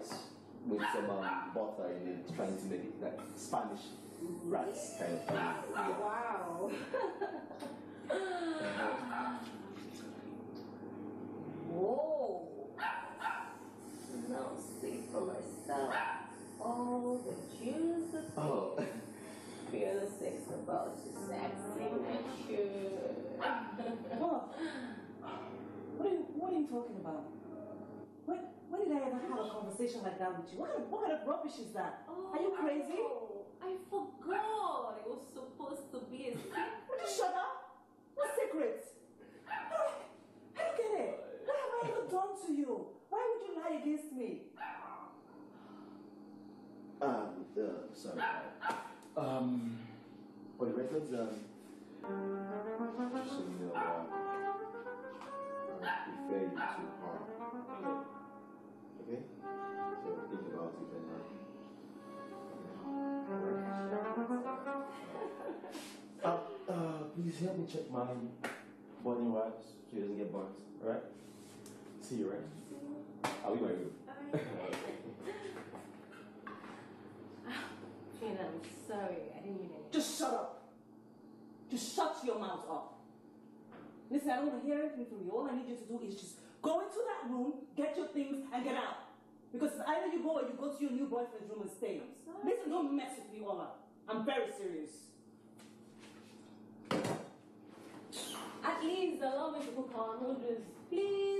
rice with some butter in it, trying to make it like Spanish rice kind of thing. Yeah. Wow. Whoa. Now see for myself. Oh, the juice. Oh. Feel sex about the sexy nature. What are you talking about? When did I ever have a conversation like that with you? What kind of rubbish is that? Oh, are you crazy? I forgot. It was supposed to be a secret. Would you shut up? What secret? I don't get it. What have I ever done to you? Why would you lie against me? Sorry. For the records, just so you know, I prefer you to her. Okay? So think about it and please help me check my body wipes so he doesn't get burnt. Alright? See you, right? I'll be my room. I'm sorry, I didn't mean it. Just shut up. Just shut your mouth up. Listen, I don't want to hear anything from you. All I need you to do is just go into that room, get your things, and get out. Because either you go or you go to your new boyfriend's room and stay. Listen, don't mess with me, Ola. I'm very serious. At least allow me to cook our noodles, please.